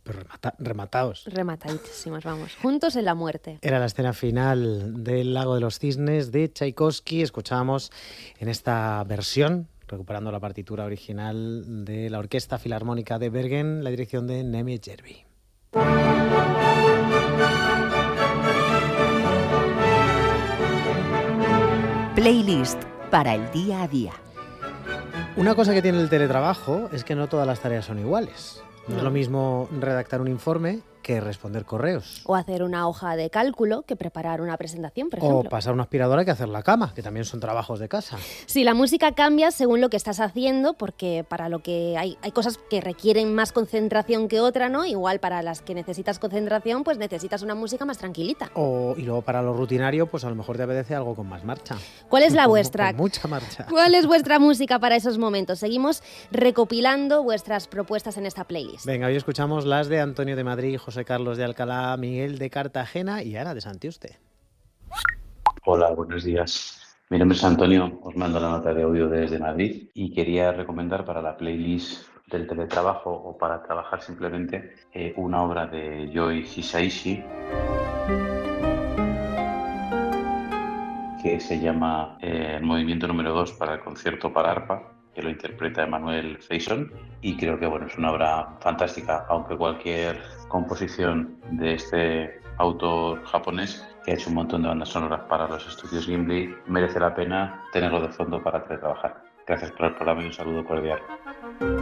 pero rematados. Rematadísimos, vamos. Juntos en la muerte. Era la escena final del Lago de los Cisnes de Tchaikovsky. Escuchábamos en esta versión, recuperando la partitura original de la Orquesta Filarmónica de Bergen, la dirección de Nemi Järvi. Playlist para el día a día. Una cosa que tiene el teletrabajo es que no todas las tareas son iguales. No es lo mismo redactar un informe que responder correos. O hacer una hoja de cálculo que preparar una presentación, por ejemplo. O pasar una aspiradora que hacer la cama, que también son trabajos de casa. Sí, la música cambia según lo que estás haciendo, porque para lo que hay cosas que requieren más concentración que otra, ¿no? Igual para las que necesitas concentración, pues necesitas una música más tranquilita. Y luego para lo rutinario, pues a lo mejor te apetece algo con más marcha. ¿Cuál es la vuestra? Con mucha marcha. ¿Cuál es vuestra música para esos momentos? Seguimos recopilando vuestras propuestas en esta playlist. Venga, hoy escuchamos las de Antonio de Madrid, José Carlos de Alcalá, Miguel de Cartagena y Ana de Santiuste. Hola, buenos días. Mi nombre es Antonio, os mando la nota de audio desde Madrid y quería recomendar para la playlist del teletrabajo o para trabajar simplemente una obra de Yoi Hisaishi que se llama el movimiento número 2 para el concierto para arpa, que lo interpreta Emanuel Feison, y creo que es una obra fantástica, aunque cualquier composición de este autor japonés, que ha hecho un montón de bandas sonoras para los estudios Ghibli, merece la pena tenerlo de fondo para teletrabajar. Gracias por el programa y un saludo cordial.